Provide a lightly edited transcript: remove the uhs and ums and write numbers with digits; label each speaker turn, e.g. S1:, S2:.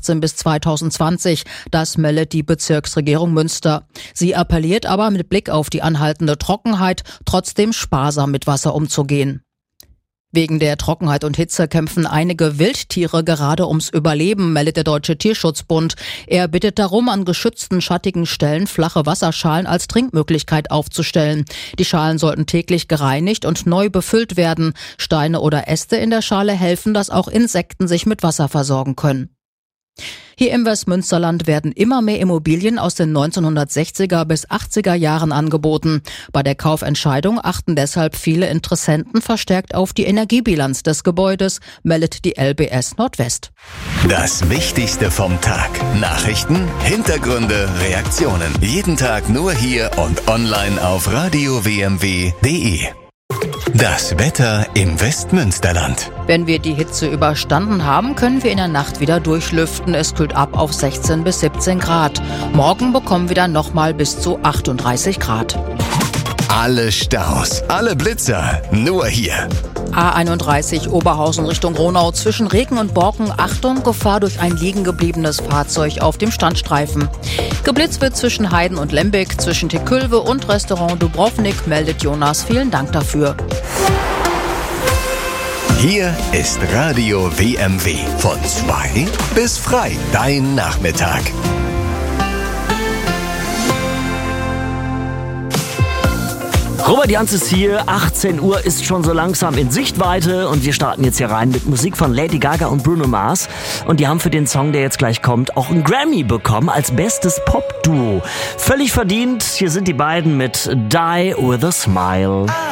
S1: 2018 bis 2020. Das meldet die Bezirksregierung Münster. Sie appelliert aber mit Blick auf die anhaltende Trockenheit, trotzdem sparsam mit Wasser umzugehen. Wegen der Trockenheit und Hitze kämpfen einige Wildtiere gerade ums Überleben, meldet der Deutsche Tierschutzbund. Er bittet darum, an geschützten, schattigen Stellen flache Wasserschalen als Trinkmöglichkeit aufzustellen. Die Schalen sollten täglich gereinigt und neu befüllt werden. Steine oder Äste in der Schale helfen, dass auch Insekten sich mit Wasser versorgen können. Hier im Westmünsterland werden immer mehr Immobilien aus den 1960er bis 80er Jahren angeboten. Bei der Kaufentscheidung achten deshalb viele Interessenten verstärkt auf die Energiebilanz des Gebäudes, meldet die LBS Nordwest.
S2: Das Wichtigste vom Tag. Nachrichten, Hintergründe, Reaktionen. Jeden Tag nur hier und online auf radiowmw.de. Das Wetter im Westmünsterland.
S1: Wenn wir die Hitze überstanden haben, können wir in der Nacht wieder durchlüften. Es kühlt ab auf 16 bis 17 Grad. Morgen bekommen wir dann nochmal bis zu 38 Grad.
S2: Alle Staus, alle Blitzer, nur hier.
S1: A31 Oberhausen Richtung Ronau zwischen Regen und Borken. Achtung, Gefahr durch ein liegen gebliebenes Fahrzeug auf dem Standstreifen. Geblitzt wird zwischen Heiden und Lembeck, zwischen Tekülve und Restaurant Dubrovnik, meldet Jonas. Vielen Dank dafür.
S2: Hier ist Radio WMW. Von 2 bis frei. Dein Nachmittag.
S3: Robert Janz ist hier, 18 Uhr ist schon so langsam in Sichtweite und wir starten jetzt hier rein mit Musik von Lady Gaga und Bruno Mars. Und die haben für den Song, der jetzt gleich kommt, auch einen Grammy bekommen als bestes Pop-Duo. Völlig verdient, hier sind die beiden mit Die With A Smile.